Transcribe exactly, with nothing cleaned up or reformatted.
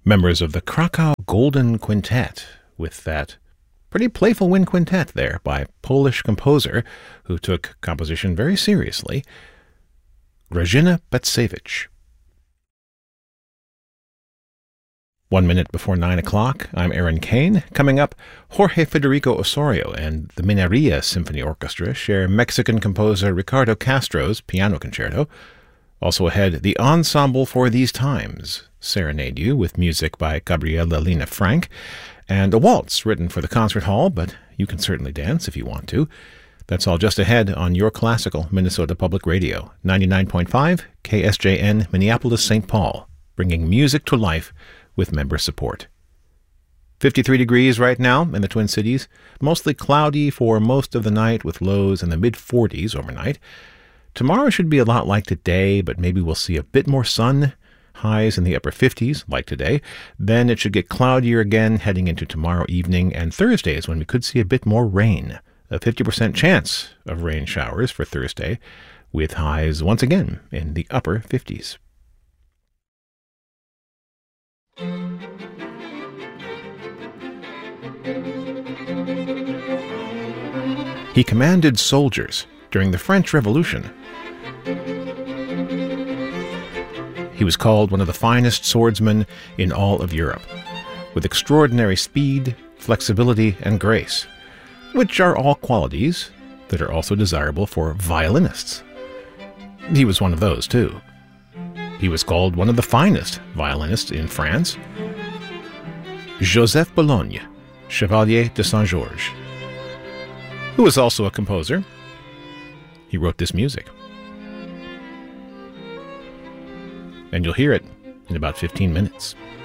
members of the Krakow Golden Quintet with that pretty playful wind quintet there by Polish composer who took composition very seriously, Grażyna Bacewicz. One minute before nine o'clock, I'm Aaron Kane. Coming up, Jorge Federico Osorio and the Mineria Symphony Orchestra share Mexican composer Ricardo Castro's piano concerto. Also ahead, the Ensemble for These Times serenade you with music by Gabriela Lina Frank, and a waltz written for the concert hall, but you can certainly dance if you want to. That's all just ahead on your classical Minnesota Public Radio, ninety-nine point five K S J N Minneapolis Saint Paul, bringing music to life with member support. fifty-three degrees right now in the Twin Cities, mostly cloudy for most of the night with lows in the mid-forties overnight. Tomorrow should be a lot like today, but maybe we'll see a bit more sun, highs in the upper fifties like today. Then it should get cloudier again heading into tomorrow evening, and Thursday is when we could see a bit more rain. A fifty percent chance of rain showers for Thursday, with highs once again in the upper fifties. He commanded soldiers during the French Revolution. He was called one of the finest swordsmen in all of Europe, with extraordinary speed, flexibility, and grace, which are all qualities that are also desirable for violinists. He was one of those, too. He was called one of the finest violinists in France. Joseph Bologne, Chevalier de Saint-Georges, who was also a composer. He wrote this music. And you'll hear it in about fifteen minutes.